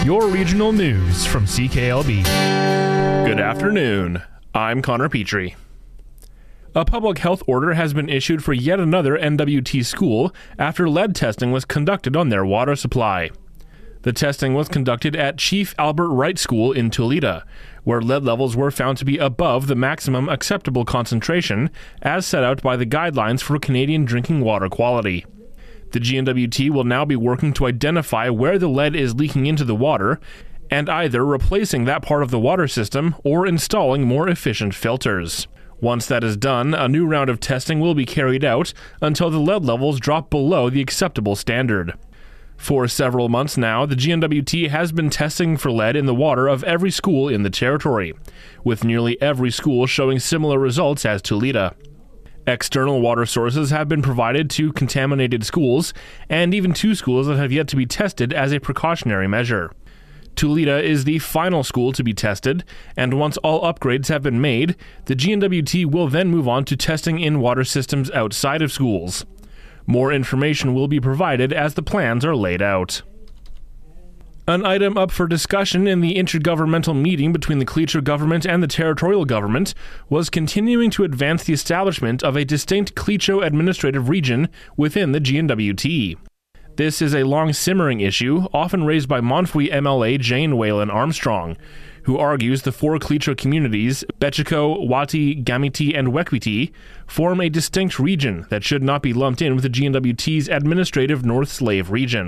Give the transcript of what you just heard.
your regional news from CKLB. Good afternoon. I'm Connor Petrie. A public health order has been issued for yet another NWT school after lead testing was conducted on their water supply. The testing was conducted at Chief Albert Wright School in Toledo, where lead levels were found to be above the maximum acceptable concentration as set out by the guidelines for Canadian drinking water quality. The GNWT will now be working to identify where the lead is leaking into the water and either replacing that part of the water system or installing more efficient filters. Once that is done, a new round of testing will be carried out until the lead levels drop below the acceptable standard. For several months now, the GNWT has been testing for lead in the water of every school in the territory, with nearly every school showing similar results as Toledo. External water sources have been provided to contaminated schools, and even 2 schools that have yet to be tested as a precautionary measure. Toledo is the final school to be tested, and once all upgrades have been made, the GNWT will then move on to testing in water systems outside of schools. More information will be provided as the plans are laid out. An item up for discussion in the intergovernmental meeting between the Cleacher government and the territorial government was continuing to advance the establishment of a distinct Cleacho administrative region within the GNWT. This is a long-simmering issue, often raised by Montfouille MLA Jane Whalen Armstrong, who argues the 4 Cleacho communities, Betchico, Wati, Gamiti, and Wekwiti, form a distinct region that should not be lumped in with the GNWT's administrative North Slave region.